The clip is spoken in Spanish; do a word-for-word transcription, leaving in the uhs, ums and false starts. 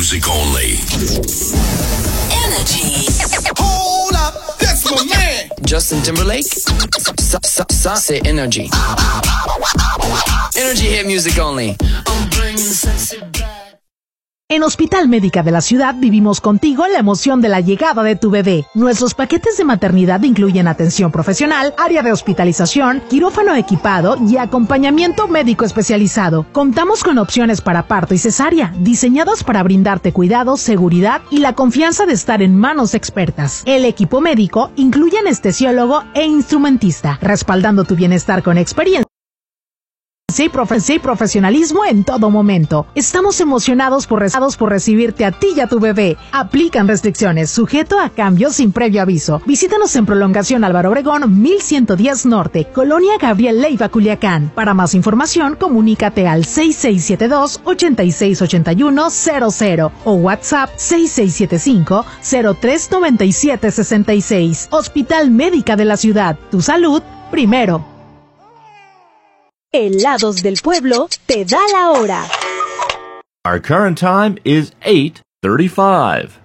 music only. Energy. Hold up, that's my man. Justin Timberlake. Say Energy. Energy hit music only. I'm bringing sexy back. En Hospital Médica de la Ciudad vivimos contigo la emoción de la llegada de tu bebé. Nuestros paquetes de maternidad incluyen atención profesional, área de hospitalización, quirófano equipado y acompañamiento médico especializado. Contamos con opciones para parto y cesárea, diseñadas para brindarte cuidado, seguridad y la confianza de estar en manos expertas. El equipo médico incluye anestesiólogo e instrumentista, respaldando tu bienestar con experiencia y profesionalismo en todo momento. Estamos emocionados por, por recibirte a ti y a tu bebé. Aplican restricciones, sujeto a cambios sin previo aviso. Visítanos en Prolongación Álvaro Obregón, mil ciento diez Norte, Colonia Gabriel Leiva, Culiacán. Para más información, comunícate al seis seis siete dos, ocho seis ocho uno cero cero o WhatsApp seis seis siete cinco, cero tres nueve siete seis seis. Hospital Médica de la Ciudad. Tu salud primero. Helados del Pueblo te da la hora. Our current time is eight thirty-five.